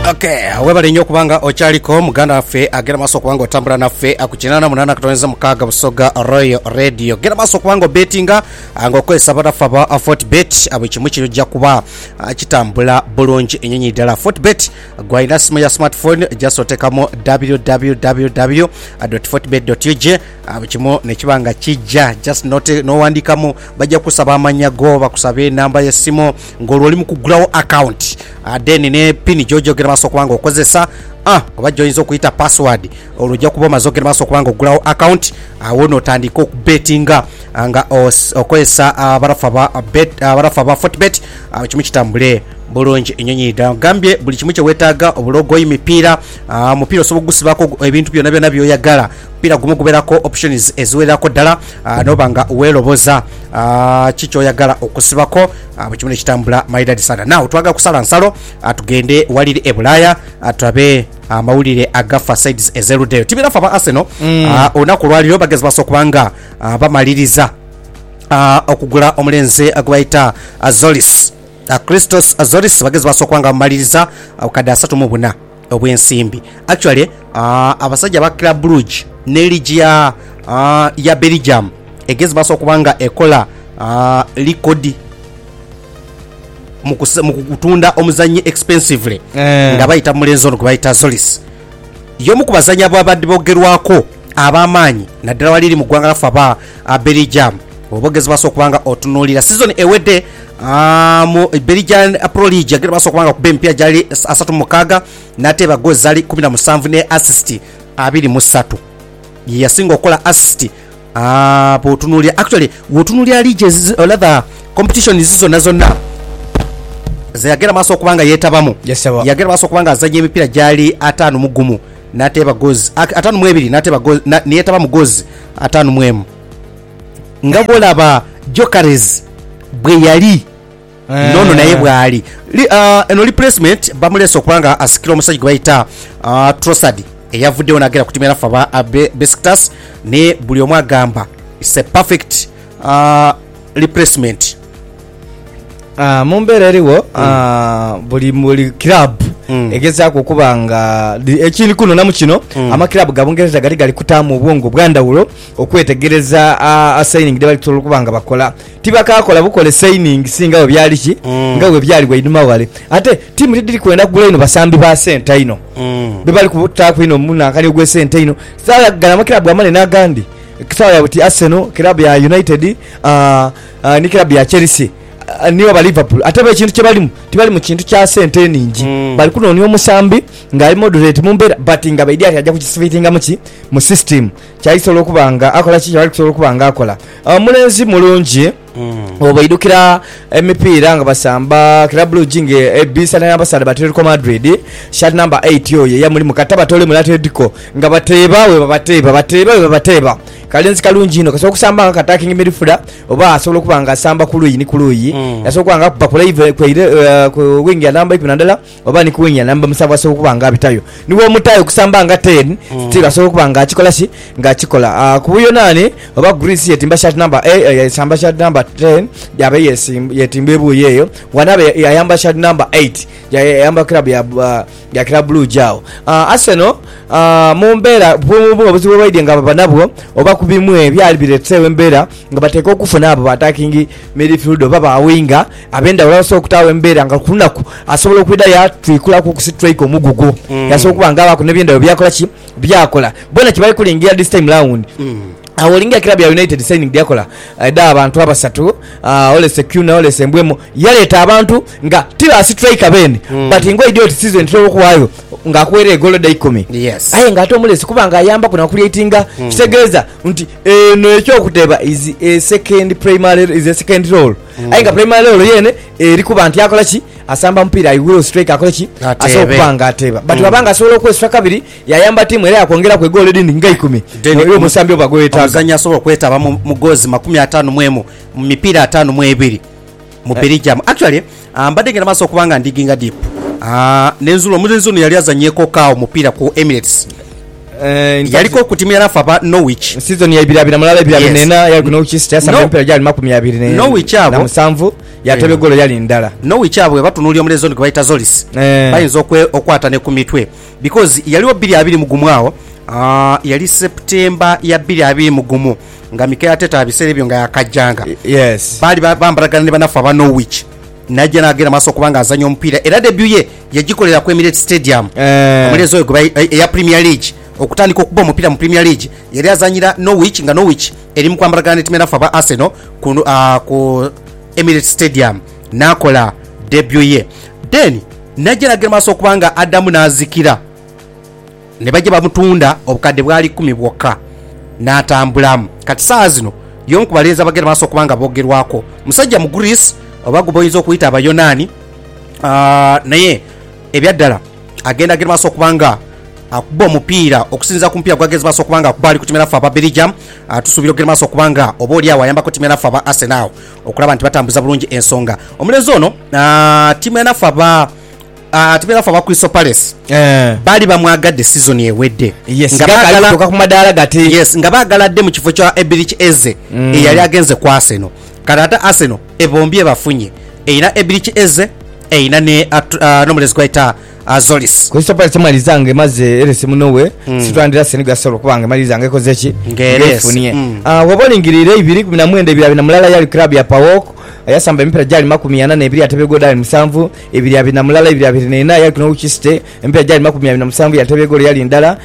Okay, webale nnyo kubanga okyaliko muganda waffe agenda maaso kubanga otambula naffe akukinana munana katoneza mukaga busoga Royal Radio. Genda maaso kubanga bettinga ng'okozesa batafa Fortbet abo kimu kijja kuba kitambula bulungi ennyonyi ddala. Fortbet gwalina simu ya smartphone just otekamu www.fortbet.ug abo kimu ne kibanga kijja just n'owandikamu bajja kusaba amanya go bakusabe namba y'essimu ng'olwo oli mu kugulawo account then ne pin jojo gera maaso kubanga okozesa oba joyinza okuyita password olujja kuba mazo gera maaso kubanga ogulawo account awo n'otandika okubettinga nga okozesa abarafa ba Fortbet kimu kitambule bulungi ennyonyi ddala. Gambye buli kimu kye weetaaga obulogo y'emipiira mupiira osobola ogusibako ebintu byonna byonna by'oyagala. Mupiira gumu gubeerako options eziwererako ddala n'oba nga weeroboza kikyoyagala okusibako buli kimu ne kitambula maidadi sana. Naw twagala kusala nsalo tugende walire e Bulaaya tulabe amawulire agafa sides ezeruddeyo. Tibirafa ba Arsenal olunaku lwaliro bagezi basokubanga bamaliriza okugula omulenzi agubayita Azoris Christos Azoris bagezi basokwanga maliriza okadde 34 obwensimbi. Actually abasajja ba Club Brugge ne ligi ya Belgium egezi basokubanga ekola record mu kutunda omuzanyi expensively nga bayita mulenzi ono gwebayita Azoris. Yomu ku bazanyi ababadde bogerwako abamanyi naddala waliri mu ggwanga lafa ba Belgium obogezi basokubanga otunuulira season ewedde mu Belgian Pro League agera basokubanga ku bempia jali 36 nate bagozi zali 17 ne assist 23 yasinga okola assist botunuulira. Actually wotunuulira leagues or other competition zizo nazonna zayagera masokubanga yetabamu yagera masokubanga azanye emipira jali 5 mugumu nate bagozi 5 mu 2 nate bagozi niyetaba mugozi 5 mu 1 ngabola ba Jokeres bwe yali nono naye bwali eno replacement bamulesa okubanga asikira omusajja gwebayita Trossard eyavuddewo nagera kutimira faba Besiktas ne buli omu agamba it's a perfect replacement mu mbeera eriwo buli club egezaako okubanga ekindi kuno namu kino amakirabu gabungereza gali kutaamu obwongo bwandawulo okwetegereza signing de bali tolo kubanga bakola tibakakola bukole signing singa we byali ki nga we byali bweinuma wale ate timu lidiri kwenda kugula ino basambi ba senta ino bebali kubuta kwino muna kali ogwe senta ino sala gana amakirabu amane nagandi kisawa ya buti Arsenal club ya United ni club ya Chelsea niwa ba Liverpool atebe ekintu kye balimu tibali mu kintu kya sente ningi bali kuno niyo musambi nga ali moderate mumbera but nga baidi ajja kukisifitinga mu system kyayisolo kubanga akola kiki bali kusolo kubanga akola mulenzi mulungi obaidukira emipiira nga basamba Club Brugge ebisa na ambassador Atletico Madrid shot number 8 yoye ya muri mukataba tole mu Atletico nga bateba kalenzi kalungi ino kasobola kusamba nga attacking midfielder oba asobola kubanga asamba kuluyi ni kuluyi yasobola kubanga bakula ive ku wing ya namba ipinandala oba ni ku wing ya namba musavu asobola kubanga abitayo niwo mutayo kusamba nga 10 still asobola kubanga akikola shi nga akikola kubuyo nani oba Greece yetimba shot number 8 yasamba shot number 10 yabe yetimbe buyeyo wanabe yayamba shot number 8 yayamba club ya Club Brugge jao Arsenal mumbera bwo buzibu baidi nga babanabo oba kubimwe byali biretsewe mbera nga bateka okufuna abo attacking midfield baba awinga abenda olaso okutawe mbera nga kunaku asobola okwida ya twikula ku strike omugugu yaso kubanga aba kunebyenda byakola ki byakola bona kibali kulingira this time round awolinga club ya United signing diakola da abantu abasatu ole secure ole sembwemo yaleta abantu nga tira striker bene but ngo idiot season tro kwayo nga kwere golo da 10 yes aye nga atomulesi kubanga ayamba kuna creatinga kitegeeza nti no ekyo kuteba is a second primary is a second role aye nga primary role yene eri kuba nti akola ki asamba mpira iwiro striker akola ki asopanga ateba but babanga solo kwesfa kabiri yayamba timu era yakongera kwe goal ndi nga 10 yo musambi obagweta azanya asobola kwetaba mugozi 55 mu mipira 5 mu 2 mu Belgium. Actually mbadde ngenda maaso okubanga ndiginga deep nenzulo mulenzi ono yali azanyeko kawo mupira ku Emirates yaliko kutimira nafa ba Norwich season ya 2024 2024 yali ku Norwich City asa mpira jali 2024 Norwich abo na musanvu yatebe golo yali ndala Norwich abwe batunulya omulezo ndiko bayita Zolis bayinza okwata ne ku mitwe because yaliwo 2-2 mugumu awo yali September ya 2-2 nga Mikel Arteta abisere byo nga yakajjanga yes bali bambaragana ne banafu aba Norwich najja nagera maso kubanga azanya omupiira era debut ye yagikolera ku Emirates Stadium omulezo ya Premier League okutandika okuba omupiira mu Premier League yali azanyira Norwich nga Norwich eri mu kwambaragana ne timu anafu aba Arsenal ku Emirates Stadium nakola debut ye then najja nagera maso kubanga Adamu nazikira ne bajja bamutunda obukadde bwali 10 bwokka n'atambulamu kati saa zino yonku baleza bagera maso kubanga bogerwako musajja mu Greece obaguboyizo okuyita abayonani naye ebyaddala agenda gera maso kubanga akuba omupiira okusinza ku mupiira gwageza maso kubanga akubali ku timu anafu aba Belgium tusubira ogera maso kubanga oboli awo ayamba ku timu anafu aba Arsenal okulaba nti batambuza bulungi ensonga omulezo ono timu anafu aba Crystal Palace bali bamwagadde season ewedde nga bagaladde mu kifo kya Ebrich Eze eyali agenze ku Arsenal karata Arsenal ebombye bafunye eina Ebrich Eze eina ne nomulezi kwaita Zolis Crystal Palace malizange maze erese munowe sitwandira Senegal solo kubanga malizange kozechi ngerefunye wabolingirire 2017 mulala yali club ya PAOK ayasamba empira jali 82 yatebe goal dali 7 2 mulala 2 yali kuno uchiste empira jali 27 yatebe goal yali ndala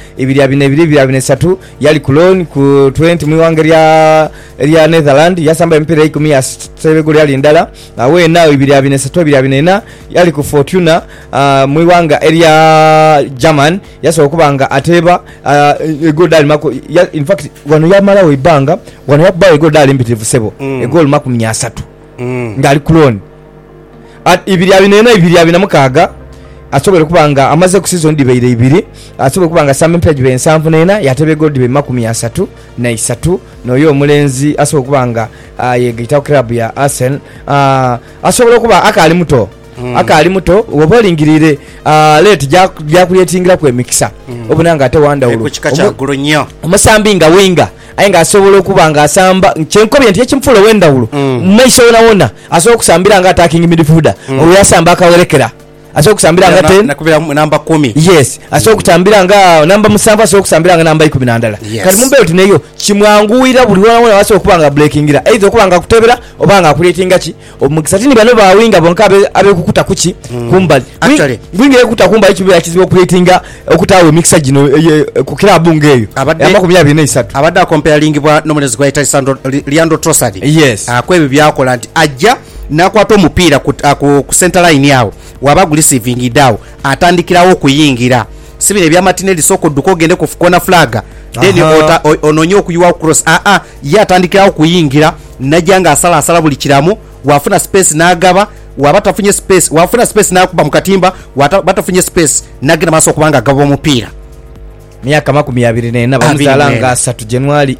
2 yali Cologne ku 20 mwiwange lya Netherland yasamba empira 10 yatebe goal yali ndala awe nawo 2 yali ku Fortuna mwiwanga area German yaso kubanga ateba goal dali in fact wano yamala wibanga wano yabaye goal dali mbitivu sebo goal 30 ngali Cologne at 2 asobole kubanga amaze ku season dibeire 2 asobole kubanga Sam Page be 7 yatebe goal dibe 33 noyo omulenzi asobole kubanga yegita club ya Arsenal asobole kuba akali muto obolingirire late jakuletingira ku emikisa obunanga ate wandawulo omusambi nga winga ayenga asobola okubanga asamba kyenkobye nti ekimfulo wendawulo maiso wona asobola okusambira nga attacking midfielder oyasamba akawerekera asobola okusambira nga 10 nakubira namba 10 yes asobola okutambira nga namba 7 asobola okusambira nga namba 10 kati mumbeyo tineyo kimwanguwira buli wona asobola okubanga breakingira either okubanga kutebera obanga akuletinga ki omukisatini bano bawinga bonka abe kukuta kuki kumbali wingire kukuta kumbali kibira kizibu okuletinga okutawe mixer gino ku club ngeyo amakumya 23 abadde comparing bwa nomulezi gwa Leandro Trossard yes akwebe byakola nti ajja nakwata omupiira ku center line yawo waba receiving dawo atandikirawo okuyingira sibire bya Martinelli soko duko gende ku corner flag then ononyo okuyuwa cross ye atandikirawo okuyingira najanga asala buli kiramu wafuna space nagaba wabatafunye space wafuna space nakuba mukatimba batafunye space nagenda maso kubanga gaba omupiira myaka 24 bamuzalanga 3 January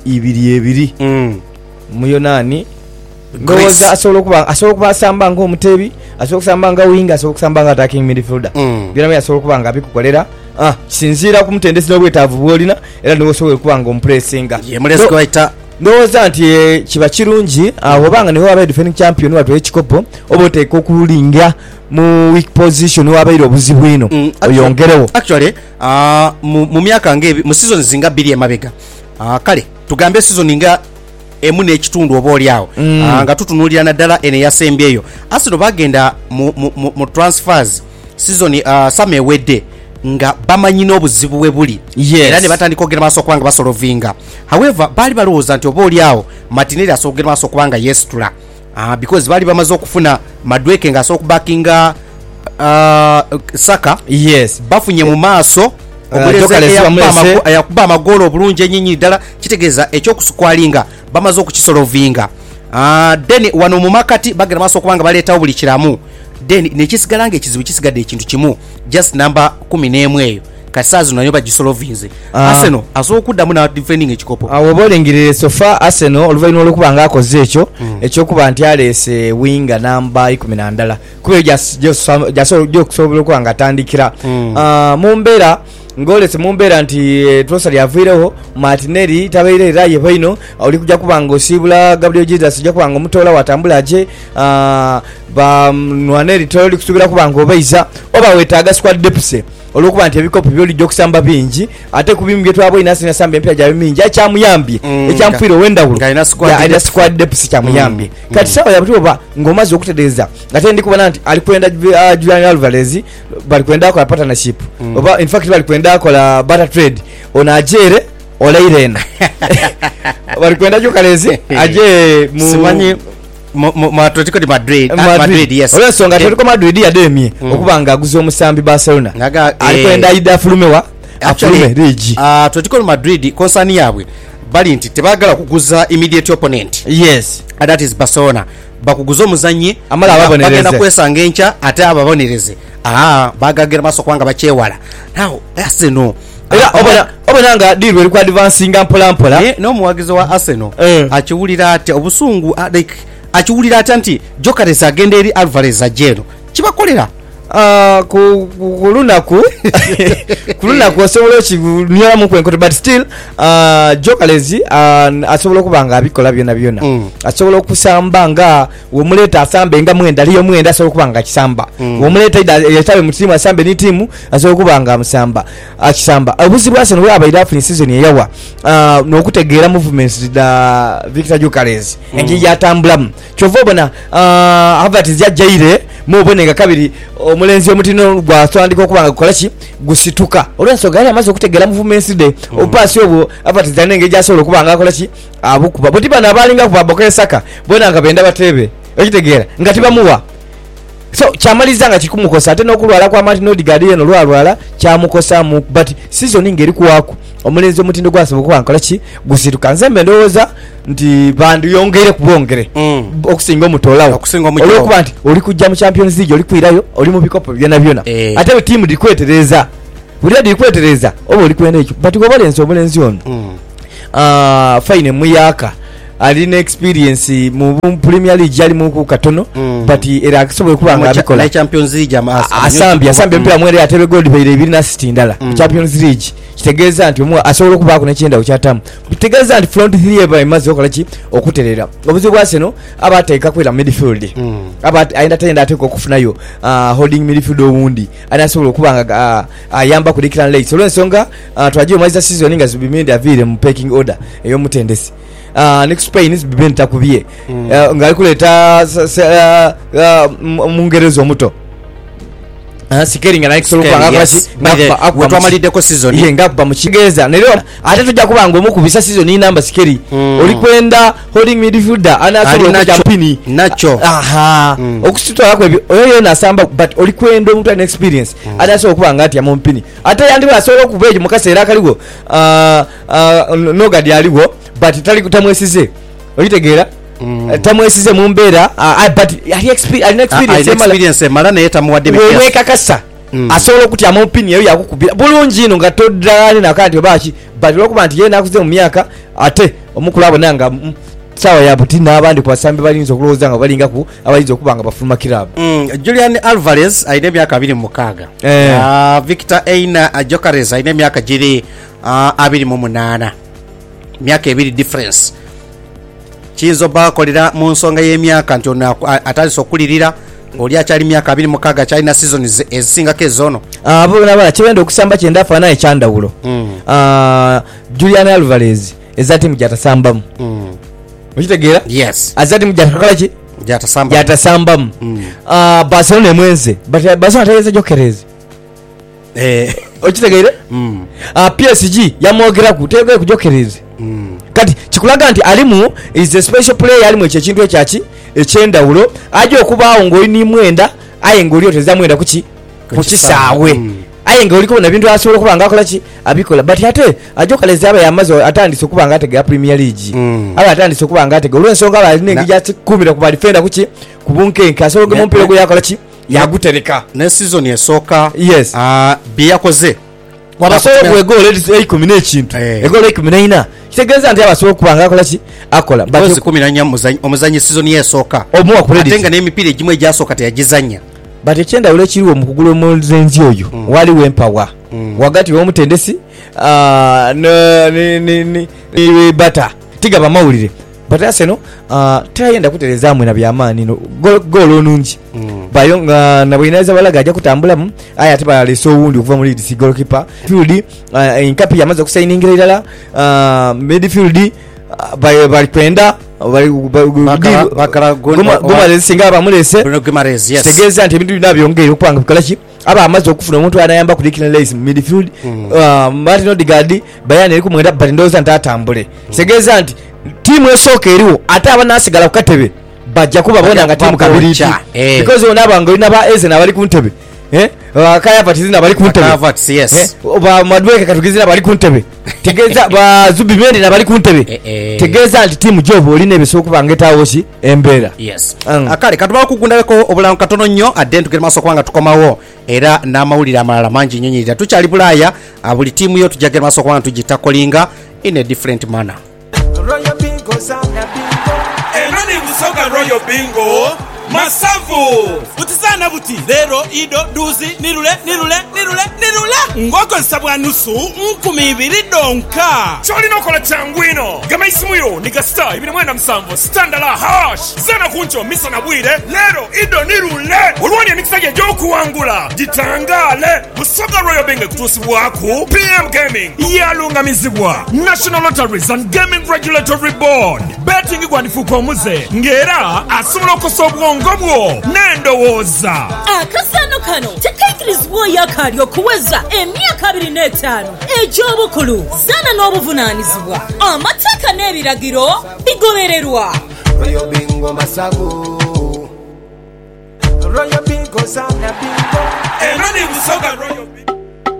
22 muyonani ngoza asobola kuba samba ngo omutebi asobola kusamba nga winga asobola kusamba nga attacking midfielder byonna asobola kuba nga abikukolera kisinziira ku mutendesi n'obwetaavu bwolina era niwo osobola kuba nga ompressinga yemulezi kwaita ndowooza nti kiba kirungi obanga niwe wabaye defending champion watwa ekikopo oba oteeka okulinga mu weak position wabaire obuzibu ino oyongerewo actually mu myaka ngebi mu season zinga 2 emabega kale tugambe season nga emu n'ekitundu oba oliawo nga tutunulira naddala ene yasembeeyo Arsenal bagenda mu transfers season summer ewedde nga bamanyi n'obuzibu bwe buli era ne batandika okugenda maaso okubanga basolovinga however bali balowooza nti oba oliawo Martinelli asobola okugenda maaso okubanga yesitula because bali bamaze okufuna Madueke nga asobola okubakinga Saka bafunye mu maaso yakuba amagolo obulungi enyinyi ddala kitegeeza ekyokusukwalinga bamaze okukisolovinga then wano mu makati bagenda maaso okubanga baleetawo buli kiramu then nekisigala nga ekizibu kisigadde ekintu kimu just number 11 eyo kasazi nayo bagisolovinze Arsenal asobola okuddamu na defending ekikopo oba olengirire sofa Arsenal oluvannyuma olwokubanga akoze ekyo ekyokuba nti aleese winga namba 12 kuba gyasobola okuba nga atandikira mu mbeera ngolese mumbeera nti Trossard yaviirewo Martinelli tabaire era ye baino oli kujja kubanga osibula Gabriel Jesus ojja kubanga omutola watambula aje ba Nwaneri toli kusubira kubanga obaiza oba wetaaga squad depth olwokuba nti ebikopo by'olijja okusamba bingi ate ku bimu bye twaba ina sina samba empya gya bingi akyamuyambye ekyamufira owendawulo aina squad depth kyamuyambye kati sawa yabuti oba ng'omaze okutereeza ate ndi kubona nti ali kwenda Julian Alvarez bali kwenda akola partnership oba in fact bali kwenda akola barter trade ono ajere olairena bali kwenda Jokalezi aje simanyi mu Atletico de Madrid yes olwensonga Atletico Madrid yademye okubanga aguze omusambi Barcelona ali kwenda Ida Flumewa Flume Rigi Atletico de Madrid konsani yabwe bali nti tebagala kuguza immediate opponent yes and that is Barcelona bakuguza omuzanyi amala ababonereze bagenda kwesanga encha ate ababonereze bagagera maso kwanga bakyewala now Arsenal obonanga deal wali ku advancing mpola no muwagizi wa Arsenal akiwulira ati obusungu akiwulira ati nti Jokalezi agenda eri Alvarez ajeno kibakolera kulunaku osobola okinyolamu kwenkoto but still Jokalezi asobola okubanga abikola byona asobola okusamba nga womuleeta asambe nga mwenda aliyo mwenda asobola okubanga akisamba womuleeta yetabe mu tiimu asambe ni tiimu asobola okubanga amusamba akisamba obuzibu Arsenal bwabaire afuna season eyawa n'okutegeera movements da Victor Jokalezi engeri yatambulamu kyova obona Havertz yajjaire mubonenga kabiri omulenzi omutino gwatwandika okubanga gukolaki gusituka olwensonga yali amaze okutegeera movements de opasi obwo Havertz engeri gyasobola okubanga akolaki abukuba boti bano abalinga kuba Bukayo Saka bona nga benda batebe okitegeera nga tibamuwa so kyamaliza nga kikumukosa ate n'okulwala kwa Martin Odegaard yeno lwalwala kyamukosa mu but season ngeri kuwako omulenzi omutindo gwasobola okubanga akolaki gusituka nzembe ndowooza nti bandiyongere kubongere okusinga omutolawo olwokuba nti oli kujja mu Champions League oli kwirayo oli mu bikopo byona ate tiimu dikwetereza buli dikwetereza oba oli kwenda ekyo but gobalenzi omulenzi ono fine muyaka alina experience mu Premier League ali mu katono but era akisobola kubanga abikola Champions League asambye mpira mwere atebe gold bayire 2 assist ndala Champions League kitegeeza nti asobola okubaako nekyenda okyatamu kitegeeza nti front 3 eba imaze okolaki okuterera obuzibu Arsenal abateeka kwera midfield aina tenda ateko okufunayo holding midfield owundi anasobola okubanga ayamba ku Declan Rice olwensonga twagiye omaliza season nga Zubimendi avire mu pecking order ey'omutendesi next Spain is bibenta kubye ngali kuleta mungerezo omuto sikeringa na exolo kwa ngakasi watu amalideko season yenga kuba mu Kigeza nero ate tujja kubanga omukubisa season ni number sikeri oli kwenda holding midfielder anasobola okujampini nacho okusitwala kwebyo oyo nasamba but oli kwenda omuntu ana experience anasobola kubanga ati amompini ate yandiba asobola okubeje mukaseera kaliwo nogadi aliwo but tali kutamwesize oyitegeera tamwesize mu mbeera but ali experience mala naye tamuwadde wewe kakasa asobola okutya mu opinion eyo yakukubira bulungi ino nga toddalani nakandi obaki but olwokuba nti ye nakuze mu myaka ate omukulu abonanga sawa ya buti n'abandi kwasambe balinza okulowooza nga balinga ku abalinza okubanga bafuluma kirabu Julian Alvarez ayina emyaka 26 Victor Jokalezi ayina emyaka giri 28 myaka ebiri difference kinzo bakolera mu nsonga y'emyaka nti ono atandise okulirira ng'oli akyali myaka 26 kyalina season ezisingako ezono abona kibenda okusamba kyenda afaana ekyandawulo Julian Alvarez eza timu gyatasambamu okitegeera yes aza timu gyatakolaki gyatasambamu Barcelona emwenze Barcelona tegeeza Jokalezi okitegeere PSG yamwogeraku tegere ku Jokalezi kati kikulaga nti alimu is a special player alimu ekyo ekintu ekyaki ekyendawulo aje okubaawo ng'olini mwenda aye ng'oli oteza mwenda kukisaawe aye ng'oli kubona bintu asobola okubanga akolaki abikola but ate Jokalezi aba yamaze atandise okubanga ategera Premier League aba atandise okubanga ategera olw'ensonga aba alina engeri gyatikumira ku badifenda ku bunkenke asobola okugema omupiira gwe yakolaki yagutereka ne season esooka yes bye yakoze wabasobola kwegola 10 ekintu egola 14 kitegeeza nti abasobola okubanga akolaki akola but 14 omuzanyi season yesooka omuwa ku ate nga n'emipiira egimu egyasooka teyagizanya but ekyendawulo ekiriwo mu kugula omulenzi oyo waliwo empawa wakati w'omutendesi ne bata tigaba mawulire but Arsenal tayenda kutereza mwe na byamaani no golo nungi bayo nabwinaza balaga ajja kutambulamu aya ate balesa owundi okuva mu Leeds goalkeeper field enkapi yamaze okusayiningira irala midfield balipenda Gumares singa bamulese tegeeza nti ebintu bina byongere okupanga kukolaki aba amaze okufuna omuntu anayamba ku Declan Rice midfield Martin Odegaard bayana eri kumwenda but ndoza ntatambule tegeeza nti timu esooka eriwo ate abanasigala ku katebe bajja kubabona nga timu kabiri because onabanga olina ba Eze nabali ku ntebe kaya batizina bali ku ntebe ba Madweke katugizina bali ku ntebe tegeeza ba Zubimendi nabali ku ntebe tegeeza nti timu job olina ebisoko bangetawo ki embeera akale katubala kugundaleko obulamu katono nnyo adde tugere maaso kubanga tukomawo era n'amawulire amalala mangi nnyonyirira tukyali Bulaaya buli timu yo tujja gere maaso kubanga tugitakolinga in a different manner. Royal Bingo Zana Bingo Enani Busoga Royal Bingo Masavu Utizana buti Zero, Ido, Duzi, Nirule Ngoko nsabwa nusu Nkumibiri donka Choli nokola changwino Gama isimuyo Niga star Ibini mwenda msambo Standala hash Zana kuncho Misa na bwire Lero, Ido, Nirule Ulwani ya nikisage joku wangula Jitangale Busoga Royal Bingo kutusi waku PM Gaming Yalunga mizibwa National Lotteries and Gaming Regulatory Board Betting igwanifu kwa muze Ngera Asumulo kosobwongo ngobwo nendowoza akasano kano tekaikirizibwa yakali okuweza emyaka 25 egy'obukulu zana n'obuvunaanyizibwa amateeka n'ebiragiro bigobererwa. Royal Bingo Masago Royal Bingo Zana Bingo Enani Busoga Royal Bingo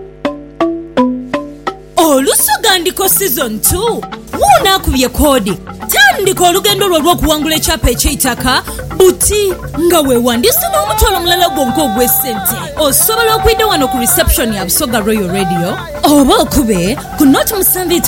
Olusugandiko season 2 wunaakubye koodi tandika olugendo lwo lw'okuwangula ekyapa eky'eitaka buti nga weewandiise n'omutwalo omulala gwonka ogw'essente osobola okuyita wano ku reception ya Busoga Royal Radio oba okube ku Not 7